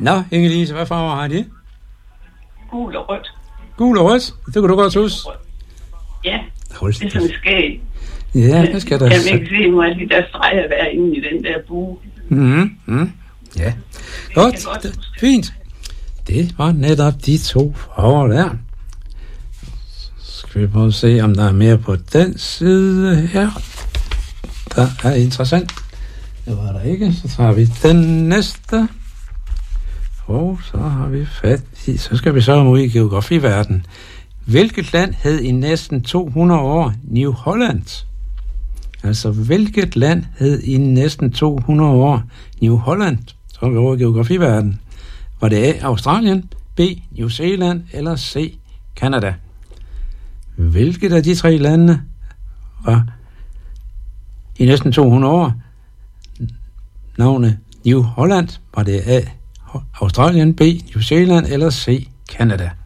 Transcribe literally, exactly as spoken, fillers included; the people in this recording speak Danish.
Nå, Inge-Lise, hvad farver har de? Gul og rødt. Gul og rødt? Det kunne du godt huske. Ja, Hold det er sådan skæg. Ja, det skal der. Jeg kan ikke se nu, at de der streger være inde i den der bue. Mhm, mm. Ja. Godt, godt. Det, fint. Det var netop de to farver der. Så skal vi prøve at se, om der er mere på den side her. Der er interessant. Det var der ikke. Så tager vi den næste. Og så har vi fat i, så skal vi så ud i geografiverdenen. Hvilket land havde i næsten to hundrede år New Holland? Altså, hvilket land havde i næsten to hundrede år New Holland? Så er vi over i geografiverdenen. Var det A, Australien, B, New Zealand eller C, Canada? Hvilket af de tre lande var i næsten to hundrede år navnet New Holland? Var det A, Australien, B, New Zealand eller C, Canada?